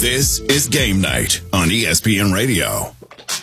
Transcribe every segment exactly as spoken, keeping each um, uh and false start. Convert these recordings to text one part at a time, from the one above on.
This is Game Night on E S P N Radio.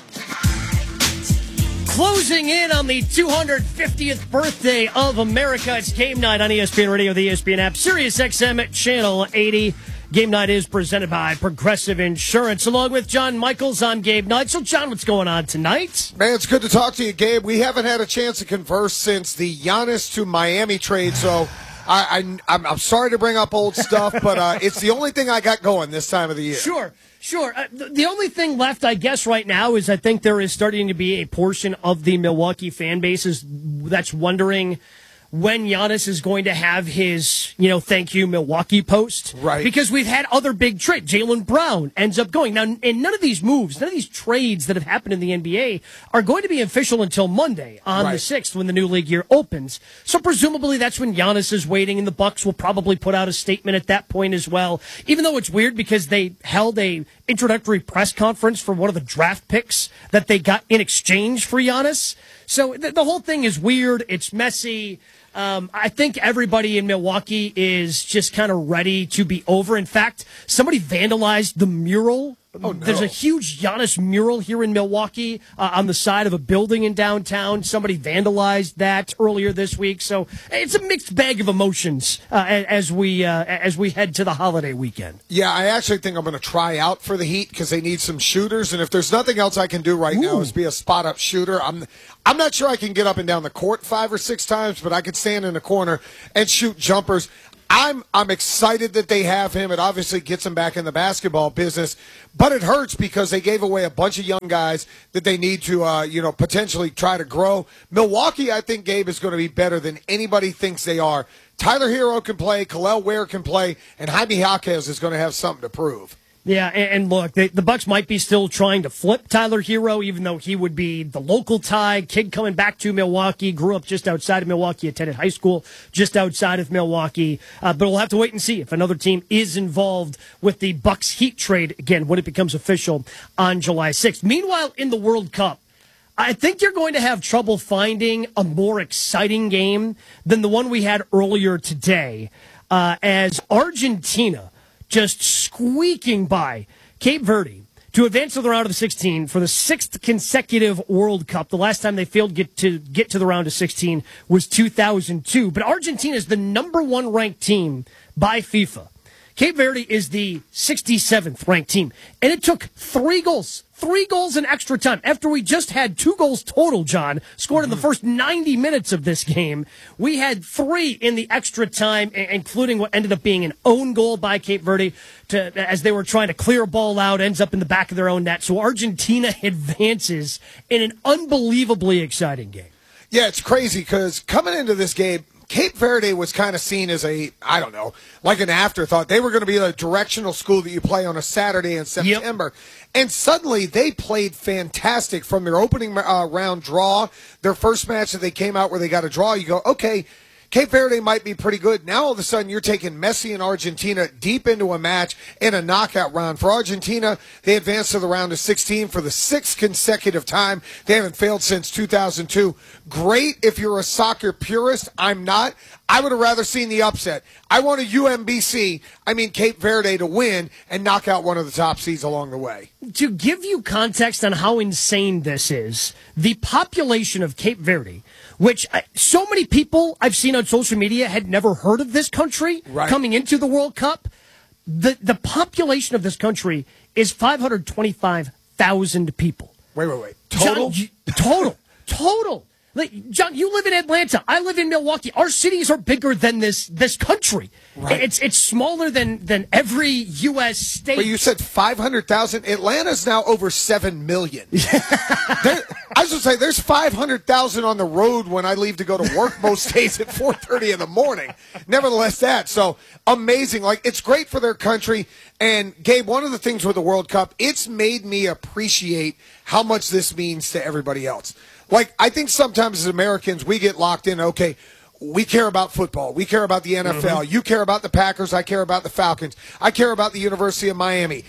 Closing in on the two hundred fiftieth birthday of America. It's Game Night on E S P N Radio, the E S P N app, Sirius X M Channel eighty. Game Night is presented by Progressive Insurance. Along with John Michaels, I'm Gabe Knight. So, John, what's going on tonight? Man, it's good to talk to you, Gabe. We haven't had a chance to converse since the Giannis to Miami trade, so I, I, I'm, I'm sorry to bring up old stuff, but uh, it's the only thing I got going this time of the year. Sure. Sure. Uh, the, the only thing left, I guess, right now is I think there is starting to be a portion of the Milwaukee fan base is, that's wondering when Giannis is going to have his, you know, thank you, Milwaukee post. Right. Because we've had other big trades. Jaylen Brown ends up going. Now, and none of these moves, none of these trades that have happened in the N B A are going to be official until Monday on right. the sixth when the new league year opens. So presumably that's when Giannis is waiting, and the Bucks will probably put out a statement at that point as well. Even though it's weird because they held a introductory press conference for one of the draft picks that they got in exchange for Giannis. So the, the whole thing is weird. It's messy. Um, I think everybody in Milwaukee is just kind of ready to be over. In fact, somebody vandalized the mural. Oh, no. There's a huge Giannis mural here in Milwaukee uh, on the side of a building in downtown. Somebody vandalized that earlier this week. So it's a mixed bag of emotions uh, as we uh, as we head to the holiday weekend. Yeah, I actually think I'm going to try out for the Heat because they need some shooters, and if there's nothing else I can do right Ooh. now is be a spot-up shooter. I'm I'm not sure I can get up and down the court five or six times, but I could stand in the corner and shoot jumpers. I'm I'm excited that they have him. It obviously gets him back in the basketball business, but it hurts because they gave away a bunch of young guys that they need to, uh, you know, potentially try to grow. Milwaukee, I think, Gabe, is going to be better than anybody thinks they are. Tyler Hero can play, Khalil Ware can play, and Jaime Jaquez is going to have something to prove. Yeah, and, and look, they, the Bucks might be still trying to flip Tyler Hero, even though he would be the local tie, kid coming back to Milwaukee, grew up just outside of Milwaukee, attended high school just outside of Milwaukee. Uh, but we'll have to wait and see if another team is involved with the Bucks Heat trade, again, when it becomes official on July sixth. Meanwhile, in the World Cup, I think you're going to have trouble finding a more exciting game than the one we had earlier today, uh, as Argentina just squeaking by Cape Verde to advance to the round of the sixteen for the sixth consecutive World Cup. The last time they failed get to get to the round of sixteen was two thousand two. But Argentina is the number one ranked team by FIFA. Cape Verde is the sixty-seventh ranked team. And it took three goals. Three goals in extra time. After we just had two goals total, John, scored in the first ninety minutes of this game. We had three in the extra time, including what ended up being an own goal by Cape Verde to, as they were trying to clear a ball out, ends up in the back of their own net. So Argentina advances in an unbelievably exciting game. Yeah, it's crazy because coming into this game, Cape Verde was kind of seen as a, I don't know, like an afterthought. They were going to be a directional school that you play on a Saturday in September. Yep. And suddenly they played fantastic from their opening uh, round draw. Their first match that they came out where they got a draw, you go, okay, Cape Verde might be pretty good. Now all of a sudden you're taking Messi and Argentina deep into a match in a knockout round. For Argentina, they advanced to the round of sixteen for the sixth consecutive time. They haven't failed since two thousand two. Great if you're a soccer purist. I'm not. I would have rather seen the upset. I want a U M B C, I mean Cape Verde, to win and knock out one of the top seeds along the way. To give you context on how insane this is, the population of Cape Verde, which I, so many people I've seen on social media had never heard of this country right. coming into the World Cup. The the population of this country is five hundred twenty-five thousand people. Wait, wait, wait. Total? John, total. Total. Like, John, you live in Atlanta. I live in Milwaukee. Our cities are bigger than this this country. Right. It's it's smaller than, than every U S state. But you said five hundred thousand. Atlanta's now over seven million. there, I was going to say, there's five hundred thousand on the road when I leave to go to work most days at four thirty in the morning. Nevertheless, that. So, amazing. Like, it's great for their country. And, Gabe, one of the things with the World Cup, it's made me appreciate how much this means to everybody else. Like, I think sometimes as Americans, we get locked in, okay, we care about football. We care about the N F L. Mm-hmm. You care about the Packers. I care about the Falcons. I care about the University of Miami.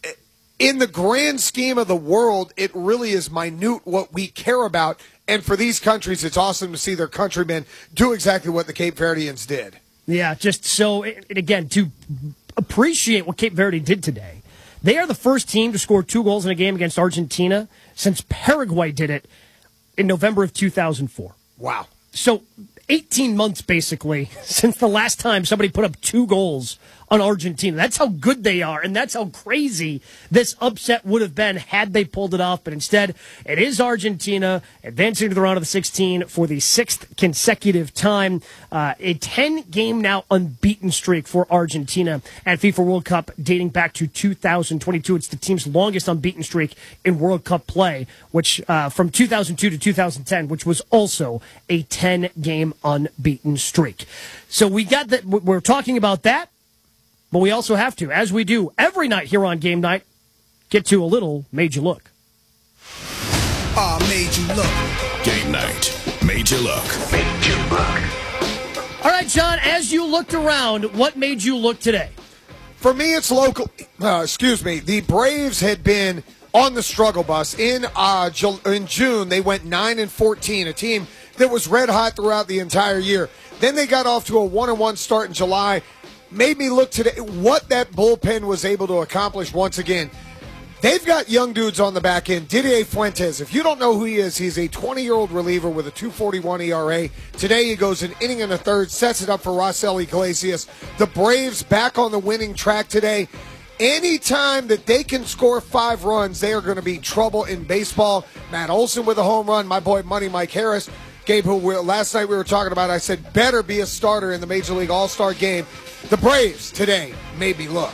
In the grand scheme of the world, it really is minute what we care about. And for these countries, it's awesome to see their countrymen do exactly what the Cape Verdeans did. Yeah, just so, and again, to appreciate what Cape Verde did today. They are the first team to score two goals in a game against Argentina since Paraguay did it in November of two thousand four. Wow. So eighteen months, basically, since the last time somebody put up two goals on Argentina. That's how good they are, and that's how crazy this upset would have been had they pulled it off. But instead, it is Argentina advancing to the round of the sixteen for the sixth consecutive time. Uh, a ten-game now unbeaten streak for Argentina at FIFA World Cup dating back to two thousand twenty-two. It's the team's longest unbeaten streak in World Cup play, which uh, from two thousand two to two thousand ten, which was also a ten-game unbeaten streak. So we got that. We're talking about that. But we also have to, as we do every night here on Game Night, get to a little Made You Look. Ah, uh, Made You Look. Game Night. Made You Look. Made You Look. All right, John, as you looked around, what made you look today? For me, it's local. Uh, excuse me. The Braves had been on the struggle bus. In uh, in June, they went nine and fourteen, a team that was red hot throughout the entire year. Then they got off to a one and one start in July. Made me look today what that bullpen was able to accomplish once again. They've got young dudes on the back end. Didier Fuentes, if you don't know who he is, he's a twenty-year-old reliever with a two forty-one E R A. Today he goes an inning and a third, sets it up for Raisel Iglesias. The Braves back on the winning track today. Anytime that they can score five runs, they are going to be trouble in baseball. Matt Olson with a home run. My boy Money Mike Harris. Gabe, who we, last night we were talking about, I said better be a starter in the Major League All-Star game. The Braves today made me look.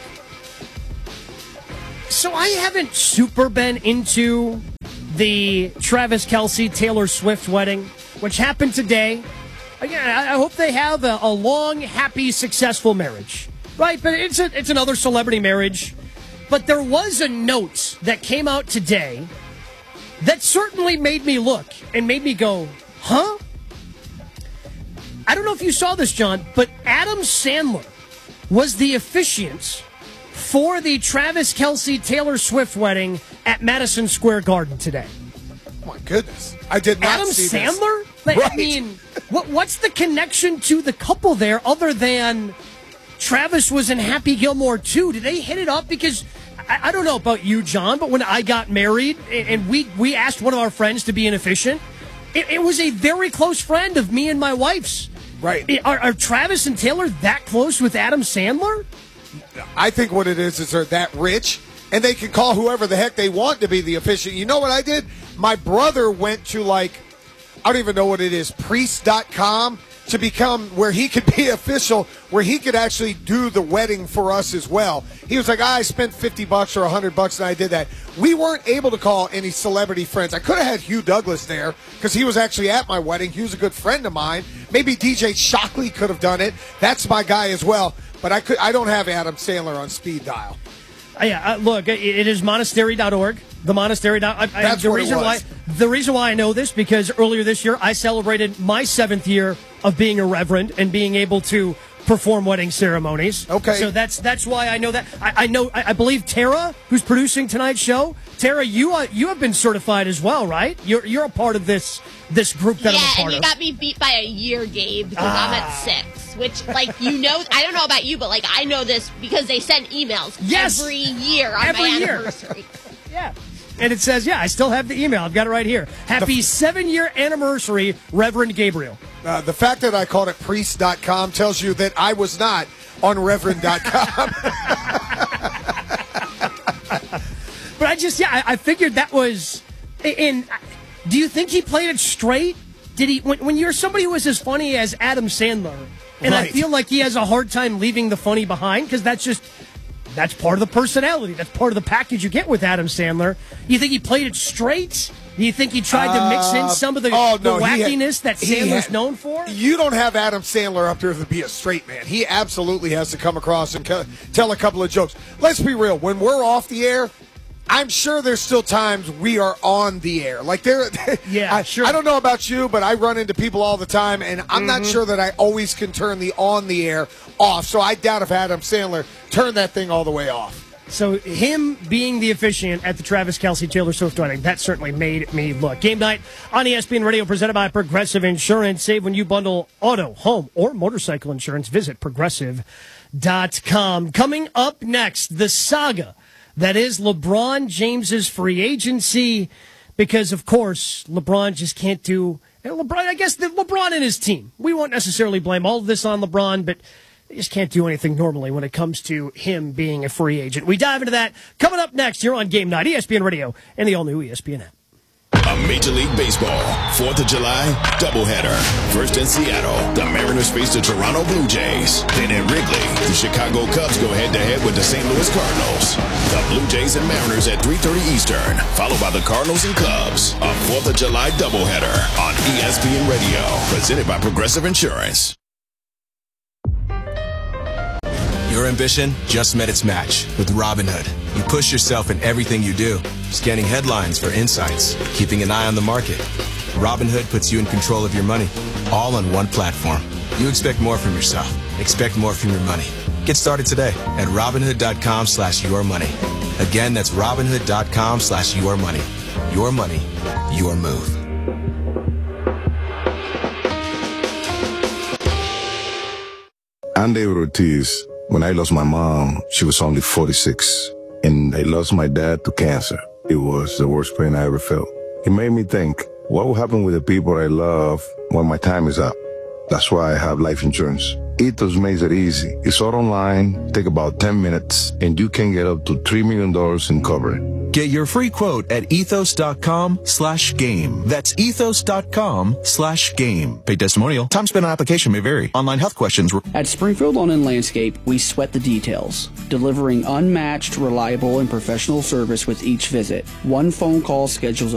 So I haven't super been into the Travis Kelce, Taylor Swift wedding, which happened today. Again, I hope they have a, a long, happy, successful marriage, right? But it's a, it's another celebrity marriage. But there was a note that came out today that certainly made me look and made me go, huh? I don't know if you saw this, John, but Adam Sandler was the officiant for the Travis Kelce Taylor Swift wedding at Madison Square Garden today. Oh my goodness. I did not Adam see Sandler? this. Like, Right. I mean, what, what's the connection to the couple there other than Travis was in Happy Gilmore too? Did they hit it up? Because I, I don't know about you, John, but when I got married and, and we, we asked one of our friends to be an officiant, it, it was a very close friend of me and my wife's. Right. Are, are Travis and Taylor that close with Adam Sandler? I think what it is is they're that rich, and they can call whoever the heck they want to be the officiant. You know what I did? My brother went to, like, I don't even know what it is, priest dot com, to become where he could be official, where he could actually do the wedding for us as well. He was like, ah, I spent fifty bucks or one hundred bucks, and I did that. We weren't able to call any celebrity friends. I could have had Hugh Douglas there because he was actually at my wedding. He was a good friend of mine. Maybe D J Shockley could have done it. That's my guy as well. But I could. I don't have Adam Sandler on speed dial. Uh, yeah, uh, look, it, it is monastery dot org. The monastery. I, That's the what reason it was. why the reason why I know this because earlier this year I celebrated my seventh year of being a reverend and being able to perform wedding ceremonies. Okay, so that's that's why I know that. I, I know. I, I believe Tara, who's producing tonight's show, Tara, you uh, you have been certified as well, right? You're you're a part of this this group that yeah, I'm a part and you of. got me beat by a year, Gabe, because Ah. I'm at six. Which, like, you know, I don't know about you, but, like, I know this because they send emails Yes. every year on Every my year. anniversary. Yeah. And it says, yeah, I still have the email. I've got it right here. Happy seven-year anniversary, Reverend Gabriel. Uh, the fact that I called it priest dot com tells you that I was not on reverend dot com. But I just, yeah, I, I figured that was. And do you think he played it straight? Did he? When, when you're somebody who is as funny as Adam Sandler, and I Right. feel like he has a hard time leaving the funny behind because that's just. That's part of the personality. That's part of the package you get with Adam Sandler. You think he played it straight? Do you think he tried to mix in some of the, oh, the no, he had- wackiness that he Sandler's had- known for? You don't have Adam Sandler up there to be a straight man. He absolutely has to come across and co- tell a couple of jokes. Let's be real. When we're off the air, I'm sure there's still times we are on the air. Like there, Yeah, I, sure. I don't know about you, but I run into people all the time, and I'm Mm-hmm. not sure that I always can turn the on the air off. So I doubt if Adam Sandler turned that thing all the way off. So him being the officiant at the Travis Kelce Taylor Swift wedding, that certainly made me look. Game night on E S P N Radio presented by Progressive Insurance. Save when you bundle auto, home, or motorcycle insurance. Visit progressive dot com. Coming up next, the saga That is LeBron James's free agency because, of course, LeBron just can't do... LeBron, I guess the LeBron and his team. We won't necessarily blame all of this on LeBron, but they just can't do anything normally when it comes to him being a free agent. We dive into that coming up next here on Game Night, E S P N Radio, and the all-new E S P N app. A Major League Baseball fourth of July doubleheader. First in Seattle, the Mariners face the Toronto Blue Jays. Then at Wrigley, the Chicago Cubs go head-to-head with the Saint Louis Cardinals. The Blue Jays and Mariners at three thirty Eastern, followed by the Cardinals and Cubs. A fourth of July doubleheader on E S P N Radio, presented by Progressive Insurance. Your ambition just met its match with Robinhood. You push yourself in everything you do, scanning headlines for insights, keeping an eye on the market. Robinhood puts you in control of your money, all on one platform. You expect more from yourself. Expect more from your money. Get started today at Robinhood.com slash your money. Again, that's Robinhood.com slash your money. Your money, your move. I'm David Ortiz. When I lost my mom, she was only forty-six. And I lost my dad to cancer. It was the worst pain I ever felt. It made me think, what will happen with the people I love when my time is up? That's why I have life insurance. Ethos makes it easy. It's all online, take about ten minutes, and you can get up to three million dollars in coverage. Get your free quote at ethos.com slash game. That's ethos.com slash game. Paid testimonial. Time spent on application may vary. Online health questions. At Springfield Lawn and Landscape, we sweat the details, delivering unmatched, reliable, and professional service with each visit. One phone call schedules